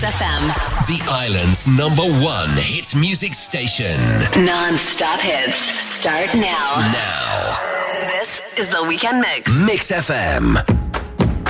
FM. The island's #1 hit music station. Non-stop hits start now. Now. This is the Weekend Mix. Mix FM.